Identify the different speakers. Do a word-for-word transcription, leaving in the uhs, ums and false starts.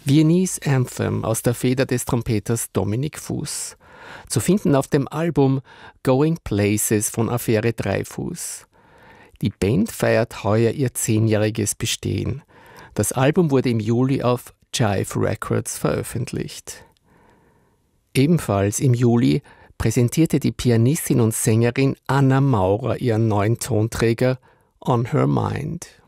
Speaker 1: Viennese Anthem aus der Feder des Trompeters Dominic Fuss. Zu finden auf dem Album Going Places von Affäre Dreifuß. Die Band feiert heuer ihr zehnjähriges Bestehen. Das Album wurde im Juli auf Jive Records veröffentlicht. Ebenfalls im Juli präsentierte die Pianistin und Sängerin Anna Maurer ihren neuen Tonträger On Her Mind.